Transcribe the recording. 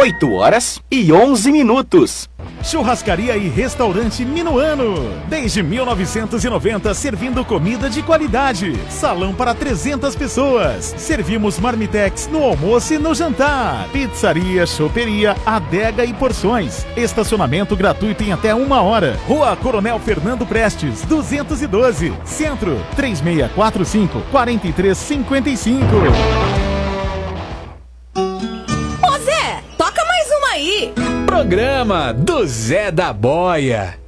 8h11. Churrascaria e restaurante Minuano. Desde 1990, servindo comida de qualidade. Salão para 300 pessoas. Servimos marmitex no almoço e no jantar. Pizzaria, choperia, adega e porções. Estacionamento gratuito em até 1 hora. Rua Coronel Fernando Prestes, 212. Centro, 3645-4355. Ô Zé, toca mais uma aí. Programa do Zé da Boia.